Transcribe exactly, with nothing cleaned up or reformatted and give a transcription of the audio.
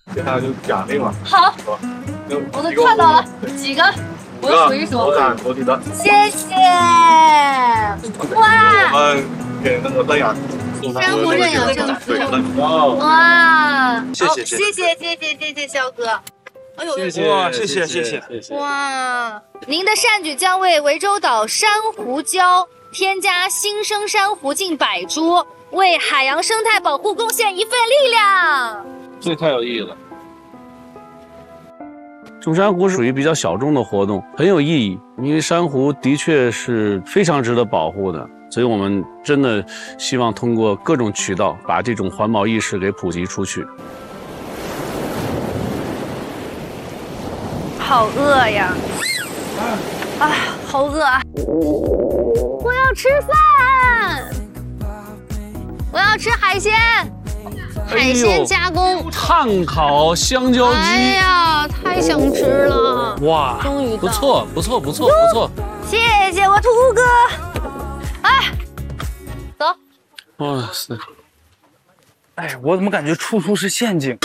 接下来就奖励嘛。 好， 就我都看到了几个，我数一数。 我敢投你的。 谢谢。哇！ 我们给那个认养。 珊瑚认养证书。 哇！ 哇！ 谢谢谢谢谢谢谢谢肖哥。哎呦， 谢谢哇，谢谢谢谢谢谢。 哇！您的善举将为涠洲岛珊瑚礁添加新生珊瑚近百株，为海洋生态保护贡献一份力量。 这太有意义了。 种珊瑚属于比较小众的活动，很有意义，因为珊瑚的确是非常值得保护的，所以我们真的希望通过各种渠道把这种环保意识给普及出去。 好饿呀！啊，好饿啊！我要吃饭，我要吃海鲜，海鲜加工、 炭烤香蕉鸡， 哎呀，太想吃了！ 哇， 终于到不错不错不错不错， 谢谢我兔哥。哎，走。 哇塞！ 哎，我怎么感觉处处是陷阱？